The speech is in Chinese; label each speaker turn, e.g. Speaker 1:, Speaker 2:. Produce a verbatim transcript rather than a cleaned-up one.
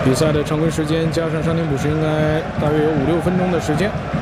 Speaker 1: 比赛的常规时间加上伤停补时，应该大约有五六分钟的时间。